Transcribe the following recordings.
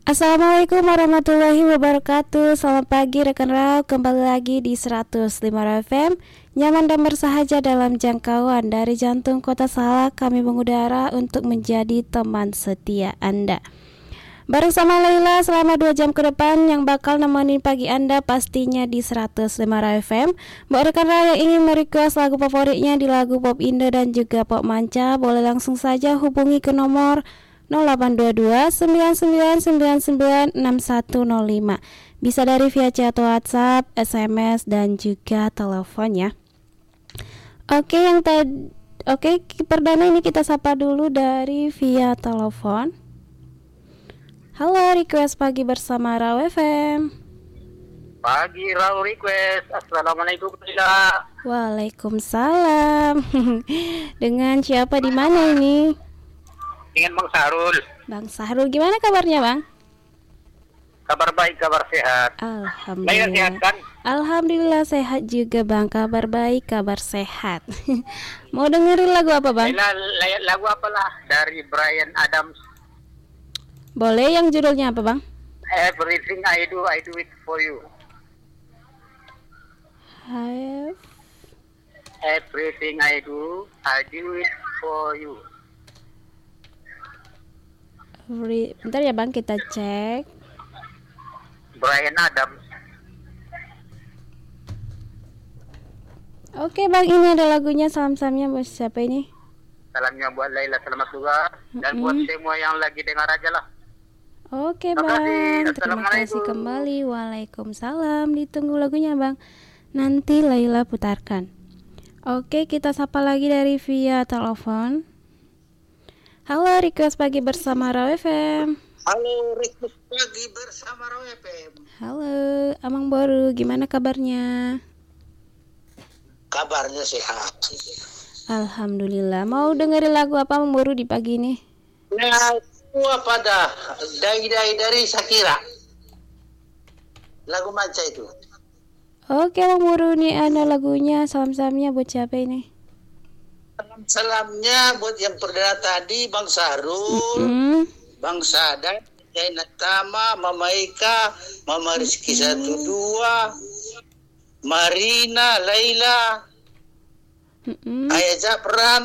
Assalamualaikum warahmatullahi wabarakatuh. Selamat pagi rekan Rau, kembali lagi di 105 FM. Nyaman dan bersahaja dalam jangkauan dari jantung kota Salak. Kami mengudara untuk menjadi teman setia Anda. Bareng sama Laila selama 2 jam ke depan yang bakal nemenin pagi Anda pastinya di 105 FM. Buat rekan Rau yang ingin merequest lagu favoritnya di lagu pop Indo dan juga pop manca, boleh langsung saja hubungi ke nomor 0822 9999 6105. Bisa dari via chat WhatsApp, SMS dan juga telepon ya. Oke, perdana ini kita sapa dulu dari via telepon. Halo, request pagi bersama Rau FM. Pagi Rau request. Assalamualaikum Lila. Waalaikumsalam. Dengan siapa di mana ini? Dengan Bang Sahrul. Bang Sahrul, gimana kabarnya Bang? Kabar baik, kabar sehat. Alhamdulillah. Laila sehat kan? Alhamdulillah sehat juga Bang. Kabar baik, kabar sehat. Mau dengerin lagu apa Bang? Laila, lagu apalah dari Bryan Adams. Boleh, yang judulnya apa Bang? Everything I do it for you. Everything I do it for you. Bentar ya Bang, kita cek. Bryan Adams. Oke Bang, ini ada lagunya. Salam-salamnya buat siapa ini? Salamnya buat Laila, selamat juga. Dan buat semua yang lagi dengar aja lah. Oke Bang, terima kasih kembali. Waalaikumsalam. Ditunggu lagunya Bang, nanti Laila putarkan. Oke, kita sapa lagi dari via telepon. Halo, request pagi bersama Rau FM. Halo, request pagi bersama Rau FM. Halo, Amang Boru, gimana kabarnya? Kabarnya sehat. Alhamdulillah. Mau dengerin lagu apa Amang Boru di pagi ini? Ya, itu apa dah? Dai-dai dari Shakira. Lagu manca itu. Oke, Amang Boru, nih ada lagunya. Salam-salamnya buat siapa ini? Salamnya buat yang perdana tadi, Bang Sahrul, Bang Sadar, Jainat Tama, Mama Ika, Mama Rizky 12, Marina, Laila, Ayah Japran,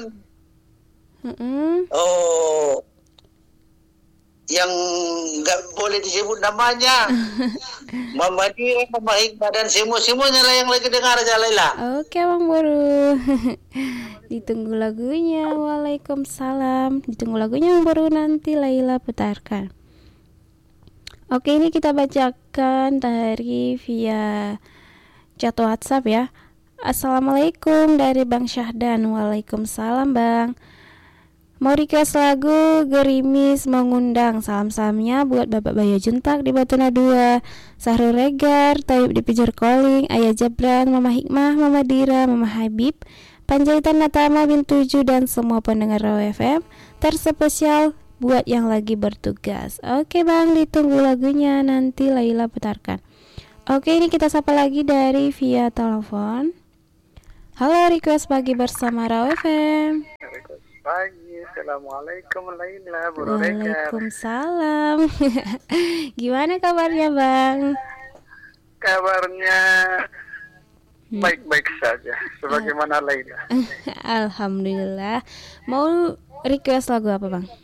yang nggak boleh disebut namanya, Mama Dira, Mama Hikmah dan semuanya lah yang lagi dengar aja Laila. Oke Bang Boru. Ditunggu lagunya. Waalaikumsalam. Ditunggu lagunya Bang Boru, nanti Laila putarkan. Oke, ini kita bacakan dari via chat WhatsApp ya. Assalamualaikum dari Bang Syahdan. Waalaikumsalam Bang. Mau request lagu Gerimis Mengundang. Salam-salamnya buat Bapak Bayu Juntak di Batuna 2, Sahrul Regar, Taib di Pijar Calling, Ayah Jabran, Mama Hikmah, Mama Dira, Mama Habib, Panjaitan Natama bin 7 dan semua pendengar Rau FM. Terspesial buat yang lagi bertugas. Oke Bang, ditunggu lagunya, nanti Laila putarkan. Oke, ini kita sapa lagi dari via telepon. Halo, request pagi bersama Rau FM. Pagi, assalamualaikum Laila. Waalaikumsalam. Gimana kabarnya Bang? Kabarnya baik-baik saja, sebagaimana Laila. Alhamdulillah. Mau request lagu apa Bang?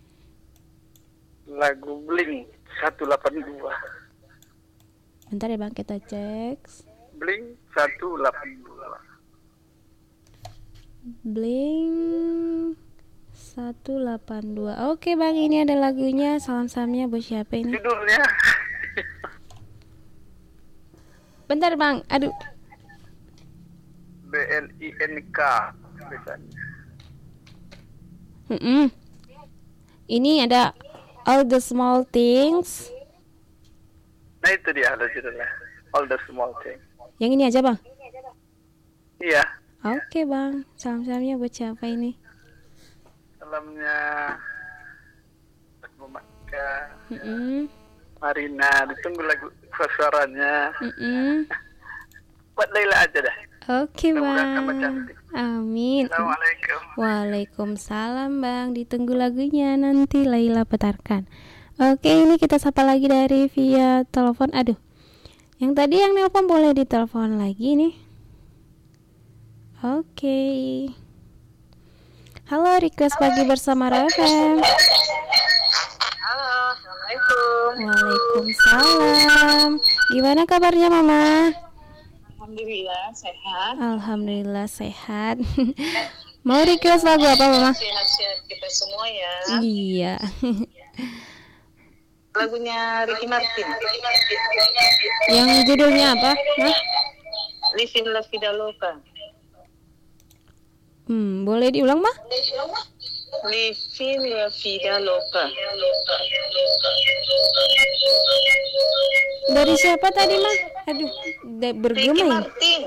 Lagu Blink 182. Bentar ya Bang, kita cek. Blink 182. Blink 182. Oke Bang, ini ada lagunya. Salam-salamnya buat siapa ini? Judulnya Bentar Bang, aduh. BLINK biasanya. Ini ada All the Small Things. Nah itu dia ada judulnya, All the Small Things. Yang ini aja Bang? Iya. Oke Bang, salam-salamnya buat siapa ini? Salamnya buat Mama Ika, Marina, ditunggu lagu suaranya. Buat Laila aja dah. Oke Bang. Amin. Assalamualaikum. Waalaikumsalam Bang. Ditunggu lagunya, nanti Laila putarkan. Oke, ini kita sapa lagi dari via telepon. Aduh, yang tadi yang nelpon boleh ditelepon lagi nih. Oke. Halo, request pagi bersama FM. Halo, Assalamualaikum. Waalaikumsalam. Gimana kabarnya Mama? Alhamdulillah sehat. Alhamdulillah sehat. Mau request lagu apa Mama? Sehat-sehat kita semua ya. Iya. Lagunya Ricky Martin. Yang judulnya apa? Nah? Living La Vida Loca. Boleh diulang mah? Living La Vida Loca. Dari siapa tadi mah? Aduh, Ricky bergema. Martin.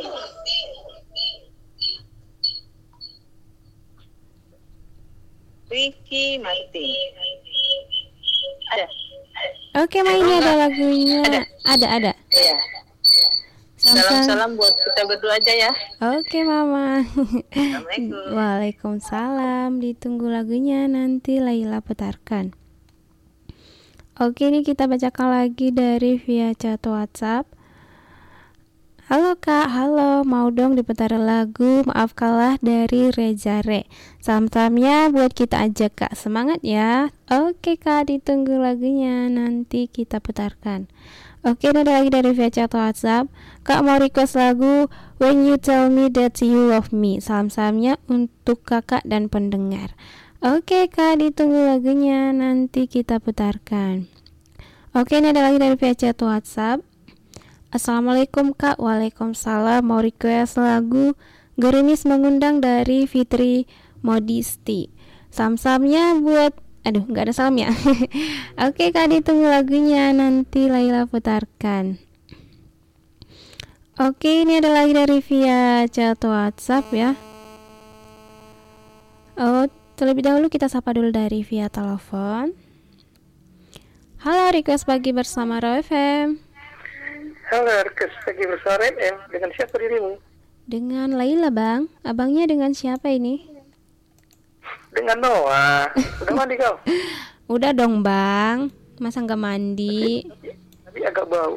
Ricky Martin. Ada. Oke, Ma, ini ada lagunya. Ada. Ya. Salam-salam buat kita berdua aja ya. Oke, Mama. Assalamualaikum. Waalaikumsalam. Ditunggu lagunya nanti Laila putarkan. Oke, ini kita bacakan lagi dari via chat WhatsApp. Halo Kak, halo, mau dong diputar lagu Maaf Kalah dari Reza Re. Salam-salamnya buat kita aja Kak, semangat ya. Oke Kak, ditunggu lagunya, nanti kita putarkan. Oke, ada lagi dari via chat WhatsApp. Kak mau request lagu When You Tell Me That You Love Me. Salam-salamnya untuk kakak dan pendengar. Oke Kak, ditunggu lagunya, nanti kita putarkan. Oke, ini ada lagi dari via chat WhatsApp. Assalamualaikum Kak. Waalaikumsalam. Mau request lagu Gerimis Mengundang dari Fitri Modisti. Salam-salamnya buat nggak ada salam ya. Oke Kak, ditunggu lagunya, nanti Laila putarkan. Oke, ini ada lagi dari via chat WhatsApp ya. Terlebih dahulu kita sapa dulu dari via telepon. Halo, request pagi bersama Raw FM. Halo, request pagi bersama FM. Dengan siapa dirimu? Dengan Laila Bang. Abangnya dengan siapa ini? Dengan Noah. Udah mandi kau? Udah dong Bang. Masa nggak mandi? Tapi agak bau.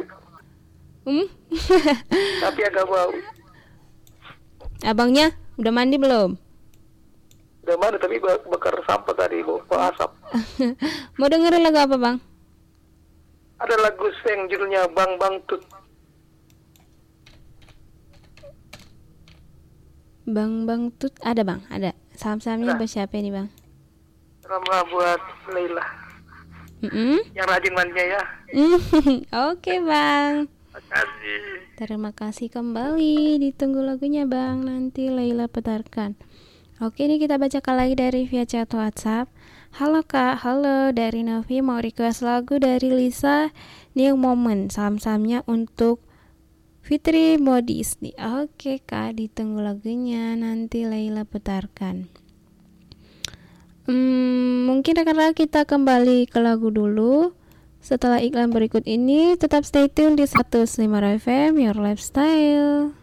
Tapi agak bau. Abangnya udah mandi belum? Udah mandi tapi bakar sampah tadi, bau asap. Mau dengerin lagu apa Bang? Ada lagu yang judulnya Bang Bang Tut. Bang Bang Tut ada Bang, ada. Salam-salamnya buat siapa ini Bang? Salam buat Laila. Yang rajin mandinya ya. Oke Bang. Makasih. Terima kasih kembali. Ditunggu lagunya Bang, nanti Laila putarkan. Oke, ini kita bacakan lagi dari via chat WhatsApp. Halo Kak, halo dari Novi, mau request lagu dari Lisa New Moment. Salam-salamnya untuk Fitri Modisti. Oke Kak, ditunggu lagunya, nanti Laila putarkan. Mungkin rekan-rekan kita kembali ke lagu dulu. Setelah iklan berikut ini, tetap stay tune di 105 FM Your Lifestyle.